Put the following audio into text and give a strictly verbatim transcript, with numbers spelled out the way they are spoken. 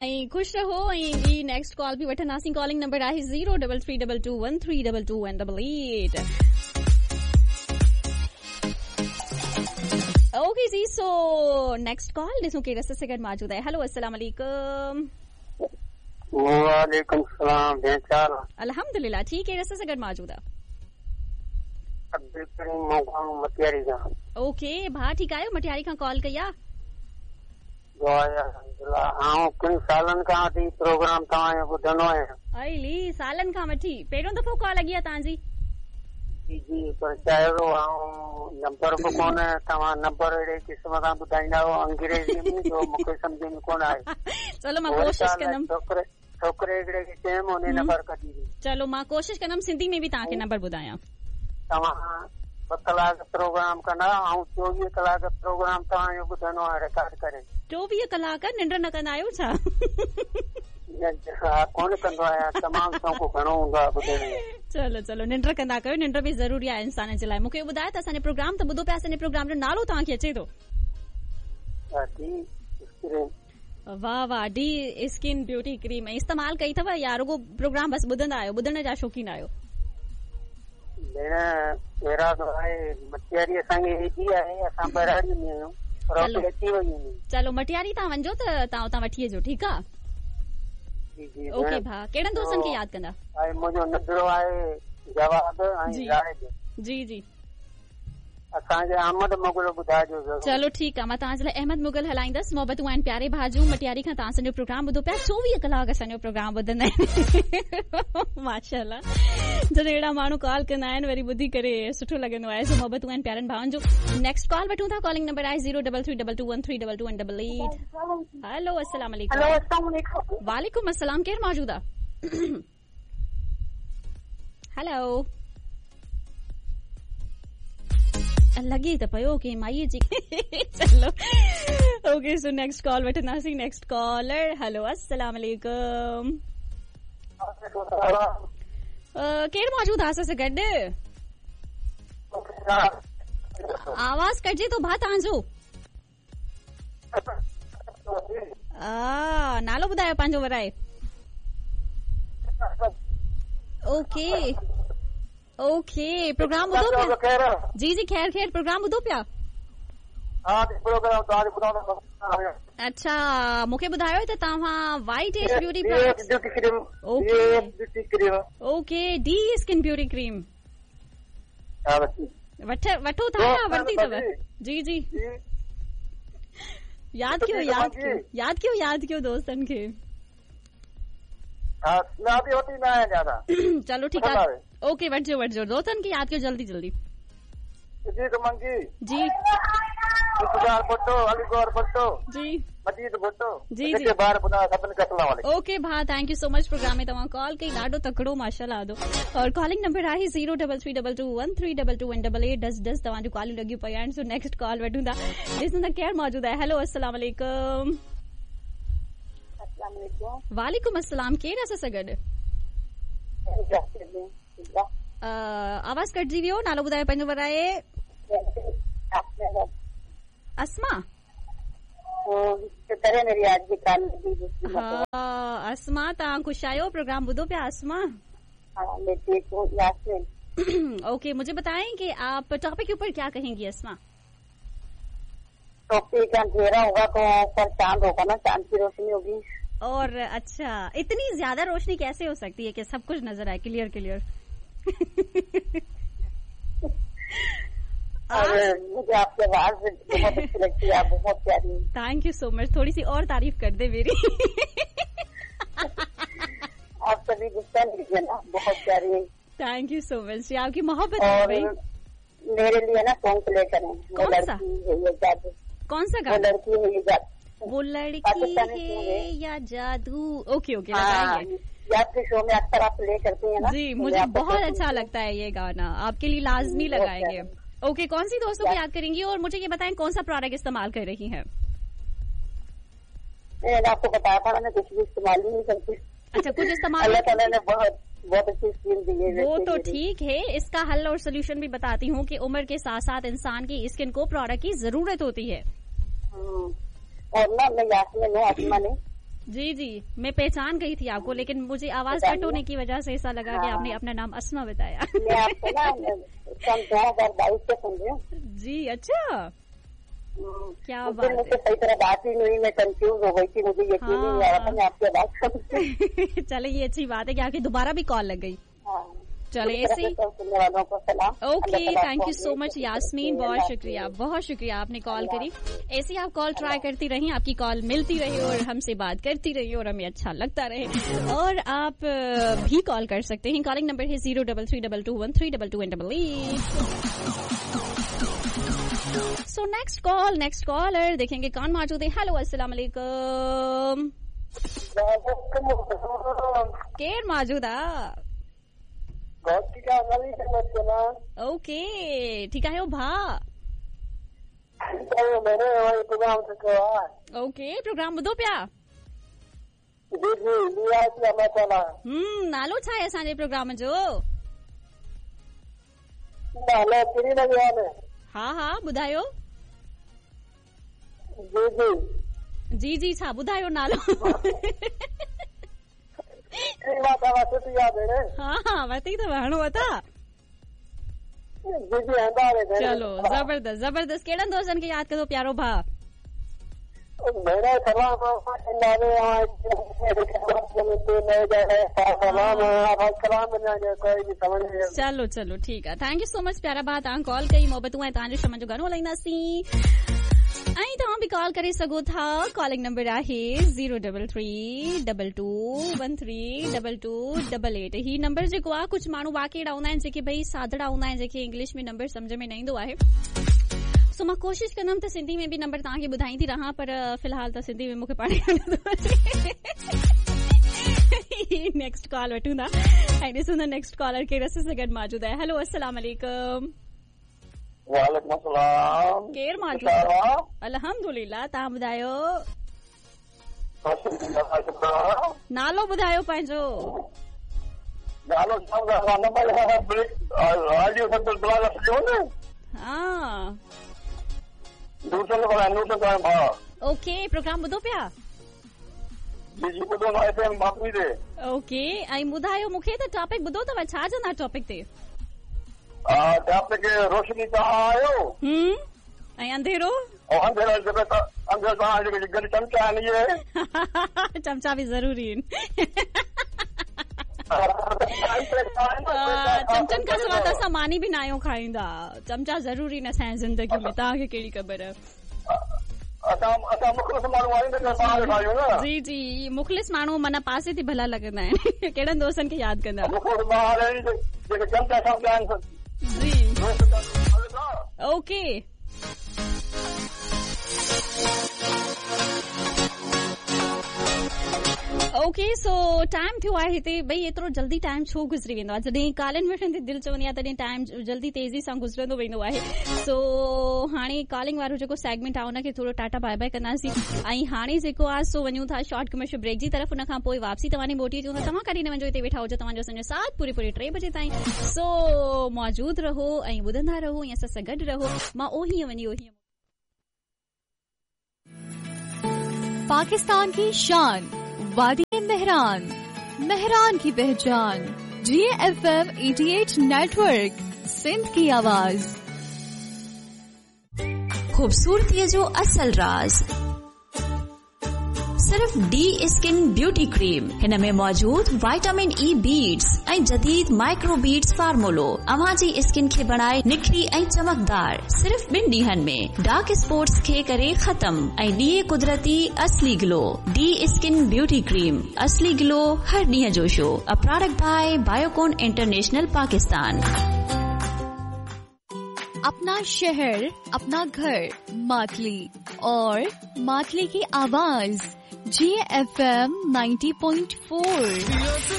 खुश रहो जी। Next call भी वठंदासीं। कॉलिंग नंबर आहे zero double three double two one three double two and double eight. Okay ji, so next call ॾिसूं कहिड़े रस्ते से गॾु मौजूद आहे। हेलो, अस्सलाम वालेकुम। वालेकुम सलाम। अल्हम्दुलिल्लाह ठीक है। रस्ते से गॾु मौजूद आहे। मटियारी खां। ओके भा, ठीकु आहियो? मटियारी खां कॉल कई आहे। किन सालनि खां वठी प्रोग्राम तव्हांजो ॿुधंदो आहियां। अली सालनि खां वठी पहिरियों दफ़ो कॉल लॻी आहे तव्हांजी? जी जी, पर चयो नंबर बि कोन। तव्हां नंबर अहिड़े क़िस्म सां ॿुधाईंदा हो अंग्रेज़ी में जो मूंखे सम्झ में कोन आहे। चलो मां कोशिशि कंदमि। छोकिरे छोकिरे हिकिड़े खे चयमि उन नंबर कढी ॾे। चलो मां कोशिशि कंदमि सिंधी में बि तव्हांखे नंबर ॿुधायां। तव्हां ॿ कलाक प्रोग्राम कंदा ऐं चोवीह कलाक प्रोग्राम तव्हांजो ॿुधंदो आहे रिकॉर्ड करे। चोवीह कलाक निंड न कंदा आहियो छा? कोन कंदो आहियां, तमामु शौक़ु घणो हूंदो आहे ॿुधण जो। चलो चलो निंड कंदा कयो, निंड बि ज़रूरी आहे इंसान जे लाइ। मूंखे ॿुधायो त असांजे प्रोग्राम त ॿुधो पिया, असांजे प्रोग्राम जो नालो तव्हांखे अचे थो? वाह वाह, डी स्किन ब्यूटी क्रीम इस्तेमाल कई अथव या रुगो प्रोग्राम बस ॿुधंदा आहियो? ॿुधण जा शौक़ीन आहियो? भेण अहिड़ा त आहे, मटियारी असांखे हेॾी आहे, असां बराड़ी में आहियूं। चलो मटियारी तव्हां वञो त तव्हां उतां वठी अचो, ठीकु आहे? ओके भा, कहिड़नि दोस्तनि खे यादि कंदा? मुंहिंजो नंढड़ो आहे जवाब ऐं जाहिद। जी जी, असांखे अहमद मुगल ॿुधाइजो। चलो ठीकु आहे, मां तव्हांजे लाइ अहमद मुगल हलाईंदसि। मोहबतूं आहिनि प्यारे भाजू। मटियारी खां तव्हां असांजो प्रोग्राम ॿुधो पिया, चोवीह कलाक असांजो प्रोग्राम ॿुधंदा आहिनि। माशाल्लाह, जॾहिं अहिड़ा माण्हू कॉल कंदा आहिनि वरी ॿुधी करे सुठो लॻंदो आहे। सो मोहबतूं आहिनि प्यारनि भाउनि जो। नेक्स्ट कॉल वठूं था। कॉलिंग नंबर आहे zero double three double two one three double two and double eight. Hello, अस्सलाम वालेकुम। वालेकुम अस्सलाम। केरु मौजूद आहे? हेलो, लॻे त पियो की माईअ जी। चलो ओके, सो नेक्स्ट कॉल वठंदासीं। Next collar. हेलो, अस्सलाम वालेकुम। केरु मौजूद आहे असां सां गॾु? आवाज़ कटिजे थो भा तव्हांजो। नालो ॿुधायो पंहिंजो वराए। ओके ओके, प्रोग्राम ॿुधो पिया? जी जी, ख़ैर ख़ैर, प्रोग्राम ॿुधो पिया? अच्छा, मूंखे ॿुधायो त तव्हां white age beauty okay D skin beauty cream वठो था या वरिती अथव? जी जी, यादि कयो यादि कयो यादि कयो यादि कयो दोस्तनि खे। चलो ठीकु आहे, ओके वठिजो वठिजो, दोस्तनि खे यादि कयो जल्दी जल्दी। जी जी जी, ओके भा, thank you so much. Programme में तव्हां कॉल कई, ॾाढो तकड़ो माशाल्लाह आदो। और कॉलिंग नंबर आहे zero double three double two one three double two one double eight. दस दस तव्हांजूं कॉलियूं लॻियूं पयूं आहिनि। सो नेक्स्ट कॉल वठूं था, ॾिसूं था केरु मौजूद आहे। हेलो, अस्सलाम वालेकुम। वालेकुम अस्सलाम। केरु आहे असां सां गॾु? आवाज़ कटिजी वियो, नालो ॿुधायो पंहिंजो वराए। अस्मा। हाँ अस्मा, तव्हां ख़ुशि आहियो? प्रोग्राम ॿुधो पिया अस्मा? ओके, मुझे बताएं कि आप टॉपिक के ऊपर क्या कहेंगी अस्मा? टॉपिक अंधेरा होगा तो ऊपर चांद होगा ना, चांद की रोशनी होगी। और अच्छा, इतनी ज्यादा रोशनी कैसे हो सकती है कि सब कुछ नजर आए क्लियर क्लियर? मुझे आपकी आवाज बहुत अच्छी लगती है, आप बहुत प्यारी। थैंक यू सो मच, थोड़ी सी और तारीफ कर दे मेरी। आप कभी गुस्सा नहीं कीजिए ना, बहुत प्यारी। थैंक यू सो मच, आपकी मोहब्बत है भाई। मेरे लिए ना सॉन्ग प्ले करें। कौन सा? कौन सा गाना? लड़की है ये जादू। वो लड़की है या जादू। ओके ओके, लगाएंगे। आपके शो में अक्सर आप प्ले करती हैं ना? जी, मुझे बहुत अच्छा लगता है ये गाना, आपके लिए लाजमी लगाएंगे। ओके, कौन सी दोस्तों को याद करेंगी? और मुझे ये बताएं कौन सा प्रोडक्ट इस्तेमाल कर रही हैं? मैंने आपको बताया था, मैंने कुछ भी इस्तेमाल ही नहीं करती। अच्छा, कुछ इस्तेमाल अल्लाह ताला ने बहुत बहुत अच्छी स्किन दी है। वो तो ठीक है, इसका हल और सोल्यूशन भी बताती हूँ कि उम्र के साथ साथ इंसान की स्किन को प्रोडक्ट की जरूरत होती है। और ना मैं यास्मीन हूँ, आसमा नहीं। जी जी, मैं पहचान गई थी आपको, लेकिन मुझे आवाज कट होने की वजह से ऐसा लगा कि आपने अपना नाम अस्मा बताया। मैं आपको ना सन दो हजार बाईस से सुन रही हूँ। जी अच्छा, क्या उस बात दिन है। मुझे सही तरह बात ही नहीं, मैं कंफ्यूज हो गई थी, मुझे यकीन ही नहीं आ रहा था मैं आपकी बात सुन। चले, ये अच्छी बात है कि आपकी दोबारा भी कॉल लग गई। चले ऐसे ही। सुनने वालों को सलाम। Okay, thank you so much Yasmin, बहुत शुक्रिया, बहुत शुक्रिया आपने कॉल करी। ऐसे ही आप कॉल ट्राई करती रही, आपकी कॉल मिलती रही और हमसे बात करती रही और हमें अच्छा लगता रहे। और आप भी कॉल कर सकते हैं, कॉलिंग नंबर है जीरो double three double two one three double two and double eight. So next call, next collar देखेंगे कौन मौजूद है। हेलो, अस्सलाम वालेकुम, केर मौजूद आ? ओके, ठीक है भा। ओके, प्रोग्राम ॿुधो पिया? हम्म, नालो छा आहे असांजे प्रोग्राम जो? हा हा, ॿुधायो। जी जी, छा ॿुधायो नालो? हाँ हाँ, वरती तो वहणो वता। चलो, जबरदस्त जबरदस्त। केड़न दोस्तन खे याद करो प्यारो भा? चलो चलो, ठीक है, थैंक यू सो मच प्यारा भा, तव्हां कॉल कई, मोहबतूं ऐं तव्हांजो शमन जो गानो हलाईंदासीं। ऐं तव्हां बि कॉल करे सघो था, कॉलिंग नंबर आहे zero double three double two one three double two double eight. ही नंबर जेको आहे, कुझु माण्हू वाक़ई अहिड़ा हूंदा आहिनि जेके भई सादड़ा हूंदा आहिनि, जेके इंग्लिश में नंबर सम्झ में न ईंदो आहे। सो मां कोशिश कंदमि त सिंधी में बि नंबर तव्हांखे ॿुधाईंदी रहां, पर फ़िलहाल त सिंधी में मूंखे पाणे नेक्स्ट कॉल वठूं था ऐं ॾिसूं था नेक्स्ट कॉलर कहिड़े रस्ते सां गॾु मौजूद आहे। हेलो, अस्सलाम वालेकुम। वालेकुम अस्सलाम। केर मौजूद? अल्हम्दुलिल्लाह, तव्हां ॿुधायो नालो ॿुधायो पंहिंजो। हाँ, ओके, प्रोग्राम ॿुधो पिया? ओके, ऐं ॿुधायो मूंखे त टॉपिक ॿुधो अथव, छा चवंदा टॉपिक ते? रोशनी तव्हां आयो ऐं अंधेरो? चमचा आहिनि इहे। चमचा बि ज़रूरी आहिनि। चमचनि खां सवाइ त असां मानी बि न आहियूं खाईंदा, चमचा ज़रूरी आहिनि असांजी ज़िंदगी में, तव्हांखे कहिड़ी ख़बर आहे? जी जी, मुख़लिस माण्हू माना पासे थी भला लॻंदा आहिनि। कहिड़नि दोस्तनि खे यादि कंदा? जी, ओके। ओके, सो टाइम थियो आहे हिते, भई एतिरो जल्दी टाइम छो गुज़री वेंदो आहे? जॾहिं कॉलिंग वठण ते दिलि चवंदी आहे तॾहिं टाइम जल्दी तेज़ी सां गुज़रंदो वेंदो आहे। सो हाणे कॉलिंग वारो जेको सेगमेंट आहे उनखे थोरो टाटा बाय बाय कंदासीं, ऐं हाणे जेको आहे सो वञूं था शॉर्ट कमर्शियल ब्रेक जी तरफ़। उन खां पोइ वापसी तव्हां मोटी अचूं था। तव्हां कॾहिं न वञो, हिते वेठा हुजो, तव्हांजो असांजो साथ पूरे पूरे टे बजे ताईं। सो मौजूद रहो ऐं ॿुधंदा रहो ऐं असां सां गॾु रहो। मां ओही वञी ओही पाकिस्तान की शान, वादी मेहरान, मेहरान की पहचान, जी एफ एम अठासी नेटवर्क, सिंध की आवाज। खूबसूरती जो असल राज सिर्फ डी स्किन ब्यूटी क्रीम। हिन में मौजूद विटामिन ई बीड्स ऐं जदीद माइक्रो बीड्स फार्मूलो अव्हां जी स्किन खे बनाए निखरी ऐं चमकदार। सिर्फ ॿिनि ॾींहनि में डार्क स्पॉट्स खे करे खत्म ऐं ॾिए कुदरती असली glow. D skin beauty cream, असली ग्लो हर ॾींहं जो show. A product by Biocon international Pakistan. अपना शहर, अपना घर, मातली और मातली की आवाज, जी F M ninety point four.